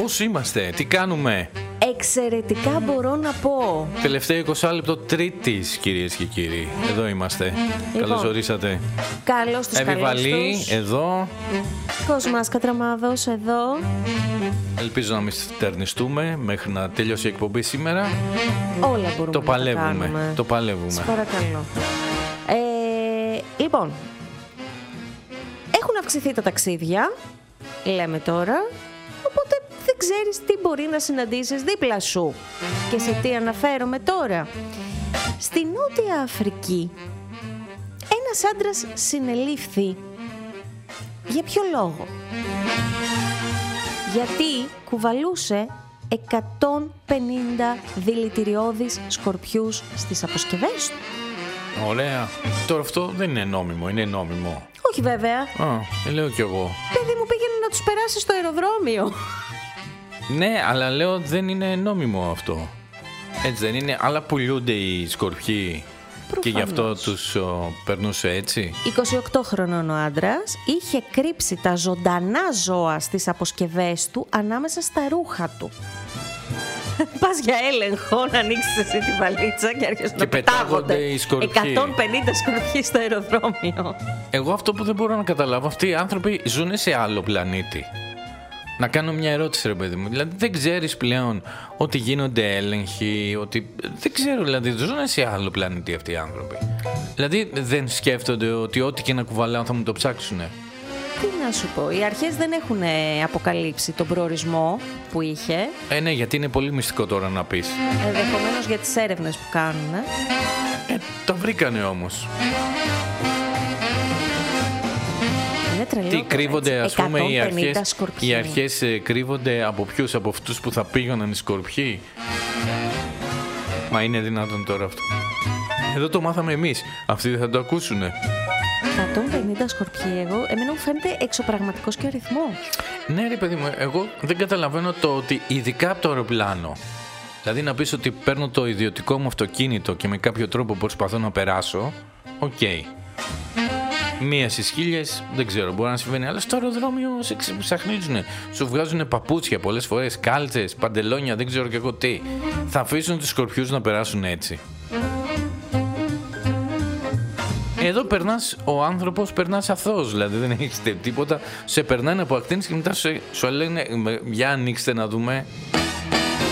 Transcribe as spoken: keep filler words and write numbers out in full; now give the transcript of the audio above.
Πώς είμαστε, τι κάνουμε? Εξαιρετικά μπορώ να πω. Τελευταίο είκοσι λεπτό Τρίτης, κυρίες και κύριοι. Εδώ είμαστε. Λοιπόν, καλώς ορίσατε. Καλώς τους Επιβαλή, εδώ. Κοσμάς Κατραμάδος, εδώ. Ελπίζω να μην στερνιστούμε μέχρι να τελειώσει η εκπομπή σήμερα. Όλα μπορούμε Το να παλεύουμε. τα κάνουμε. Το παλεύουμε. Σας παρακαλώ. Ε, λοιπόν, έχουν αυξηθεί τα ταξίδια, λέμε τώρα, οπότε δεν ξέρεις τι μπορεί να συναντήσεις δίπλα σου. Και σε τι αναφέρομαι τώρα? Στη Νότια Αφρική, ένας άντρας συνελήφθη. Για ποιο λόγο? Γιατί κουβαλούσε εκατόν πενήντα δηλητηριώδεις σκορπιούς στις αποσκευές του. Ωραία. Τώρα αυτό δεν είναι νόμιμο, είναι νόμιμο. Όχι βέβαια. Α, λέω κι εγώ. Παιδί μου, πήγαινε να τους περάσει στο αεροδρόμιο. Ναι, αλλά λέω δεν είναι νόμιμο αυτό. Έτσι δεν είναι? Αλλά πουλούνται οι σκορπιοί. Προφανώς. Και γι' αυτό τους ο, περνούσε έτσι. είκοσι οκτώ χρονών ο άντρας είχε κρύψει τα ζωντανά ζώα στις αποσκευές του ανάμεσα στα ρούχα του. Πας για έλεγχο να ανοίξεις εσύ τη βαλίτσα και έρχεσαι να πετάγονται οι σκορπιοί. εκατόν πενήντα σκορπιοί στο αεροδρόμιο. Εγώ αυτό που δεν μπορώ να καταλάβω, αυτοί οι άνθρωποι ζουν σε άλλο πλανήτη. Να κάνω μια ερώτηση, ρε παιδί μου. Δηλαδή δεν ξέρεις πλέον ότι γίνονται έλεγχοι, ότι δεν ξέρω, δηλαδή ζουν σε άλλο πλανήτη αυτοί οι άνθρωποι. Δηλαδή δεν σκέφτονται ότι ό,τι και να κουβαλάω θα μου το ψάξουνε. Τι να σου πω, οι αρχές δεν έχουν αποκαλύψει τον προορισμό που είχε. Ε, ναι, γιατί είναι πολύ μυστικό τώρα να πεις. Ενδεχομένως για τις έρευνες που κάνουν. Ε, το βρήκανε όμως. Τρελό, τι κρύβονται, ας πούμε, οι αρχές, σκορπιοί. οι αρχές ε, κρύβονται από ποιους? Από αυτούς που θα πήγαιναν οι σκορπιοί. Μα είναι δυνατόν τώρα αυτό? Εδώ το μάθαμε εμείς. Αυτοί δεν θα το ακούσουνε. εκατόν πενήντα σκορπιοί, εγώ, εμένα μου φαίνεται εξωπραγματικός και αριθμός. Ναι ρε παιδί μου, εγώ δεν καταλαβαίνω το ότι ειδικά από το αεροπλάνο. Δηλαδή να πεις ότι παίρνω το ιδιωτικό μου αυτοκίνητο και με κάποιο τρόπο προσπαθώ να περάσω. Οκ. Okay. Μία στις χίλιες, δεν ξέρω, μπορεί να συμβαίνει. Αλλά στο αεροδρόμιο σε ψαχνίζουνε. Σου βγάζουν παπούτσια πολλές φορές, κάλτσες, παντελόνια, δεν ξέρω και εγώ τι. Θα αφήσουν τους σκορπιούς να περάσουν έτσι? Εδώ περνάς, ο άνθρωπος περνάς αθώος, δηλαδή δεν έχεις τίποτα. Σε περνάνε από ακτίνες και μετά σου, σου λένε για ανοίξτε να δούμε.